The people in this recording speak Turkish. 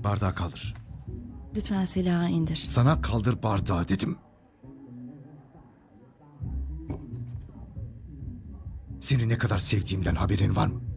Bardağı kaldır. Lütfen silahı indir. Sana kaldır bardağı dedim. Seni ne kadar sevdiğimden haberin var mı?